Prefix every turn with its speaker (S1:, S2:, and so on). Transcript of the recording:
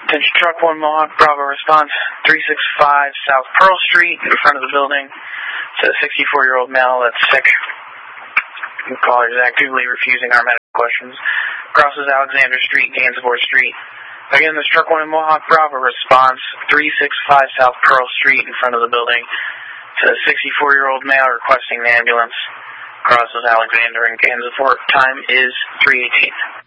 S1: Attention Truck 1 Mohawk, Bravo response 365 South Pearl Street in front of the building. It's a 64-year-old male that's sick. The caller is actively refusing our medical questions. Crosses Alexander Street, Gansevoort Street. Again, this Truck 1 Mohawk, Bravo response 365 South Pearl Street in front of the building. It's a 64-year-old male requesting the ambulance. Crosses Alexander and Gansevoort. Time is 3:18.